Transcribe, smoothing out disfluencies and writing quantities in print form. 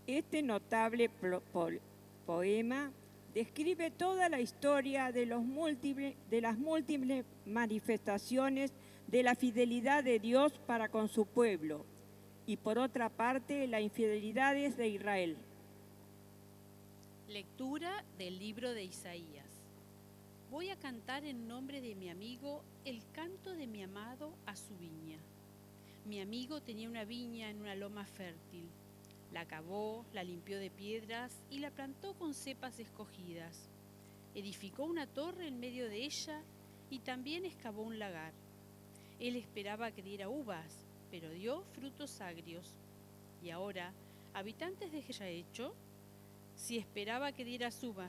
Este notable poema describe toda la historia de las múltiples manifestaciones de la fidelidad de Dios para con su pueblo y, por otra parte, las infidelidades de Israel. Lectura del libro de Isaías. Voy a cantar en nombre de mi amigo el canto de mi amado a su viña. Mi amigo tenía una viña en una loma fértil. La cavó, la limpió de piedras y la plantó con cepas escogidas. Edificó una torre en medio de ella y también excavó un lagar. Él esperaba que diera uvas, pero dio frutos agrios. Y ahora, habitantes de Jahecho, si esperaba que diera uvas